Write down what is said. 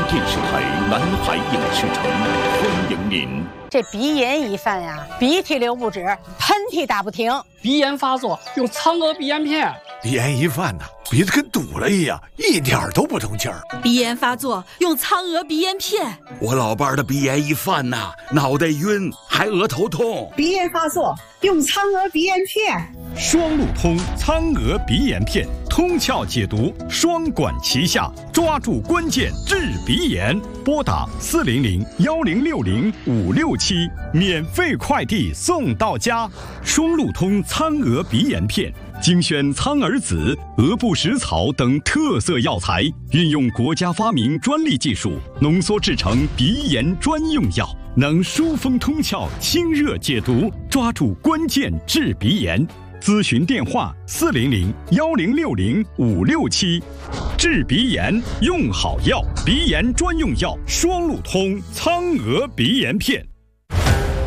电视台南海影视城欢迎您。 这鼻炎一犯呀，鼻涕流不止，喷嚏打不停。 鼻炎发作用苍娥鼻炎片。 鼻炎一犯呢，鼻子跟堵了一样，一点都不通气儿。 鼻炎发作用苍娥鼻炎片。 我老伴儿的鼻炎一犯呐，脑袋晕，还额头痛。 鼻炎发作用苍娥鼻炎片。 双路通苍娥鼻炎片，通窍解毒，双管齐下，抓住关键治鼻炎。拨打400-1060-567，免费快递送到家。双路通苍娥鼻炎片，精选苍耳子、鹅不食草等特色药材，运用国家发明专利技术，浓缩制成鼻炎专用药，能疏风通窍、清热解毒，抓住关键治鼻炎。咨询电话400-1060-567。治鼻炎用好药，鼻炎专用药双路通苍娥鼻炎片。